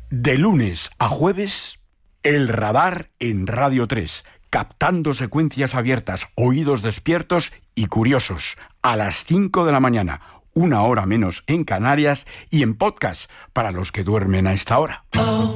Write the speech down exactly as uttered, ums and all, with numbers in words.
De lunes a jueves, El Radar en Radio tres, captando secuencias abiertas, oídos despiertos y curiosos, a las cinco de la mañana, una hora menos en Canarias, y en podcast para los que duermen a esta hora.